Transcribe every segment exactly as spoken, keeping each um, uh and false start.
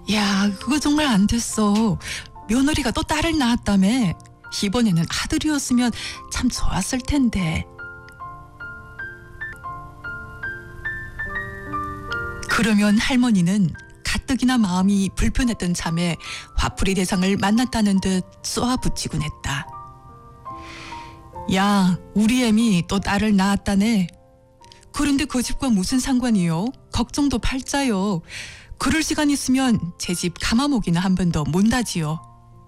야, 그거 정말 안 됐어. 며느리가 또 딸을 낳았다며. 이번에는 아들이었으면 참 좋았을 텐데. 그러면 할머니는 가뜩이나 마음이 불편했던 참에 화풀이 대상을 만났다는 듯 쏘아붙이곤 했다. 야, 우리 애미 또 딸을 낳았다네. 그런데 그 집과 무슨 상관이요? 걱정도 팔자요. 그럴 시간 있으면 제 집 가마목이나 한 번 더 몬다지요.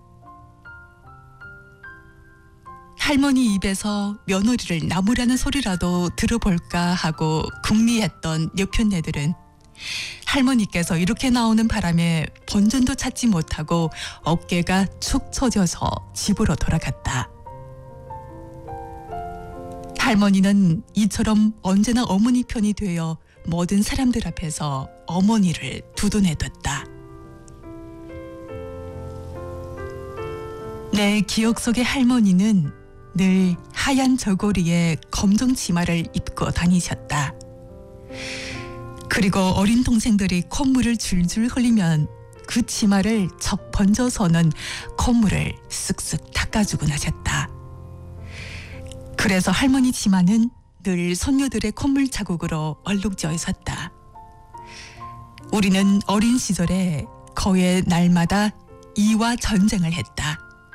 할머니 입에서 며느리를 나무라는 소리라도 들어볼까 하고 궁리했던 여편네들은 할머니께서 이렇게 나오는 바람에 본전도 찾지 못하고 어깨가 축 처져서 집으로 돌아갔다. 할머니는 이처럼 언제나 어머니 편이 되어 모든 사람들 앞에서 어머니를 두둔해뒀다. 내 기억 속의 할머니는 늘 하얀 저고리에 검정 치마를 입고 다니셨다. 그리고 어린 동생들이 콧물을 줄줄 흘리면 그 치마를 척 번져서는 콧물을 쓱쓱 닦아주곤 하셨다. 그래서 할머니 치마는 늘 손녀들의 콧물 자국으로 얼룩져 있었다. 우리는 어린 시절에 거의 날마다 이와 전쟁을 했다.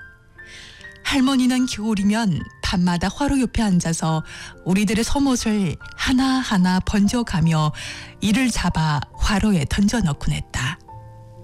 할머니는 겨울이면 밤마다 화로 옆에 앉아서 우리들의 속옷을 하나하나 번져가며 이를 잡아 화로에 던져 넣곤 했다.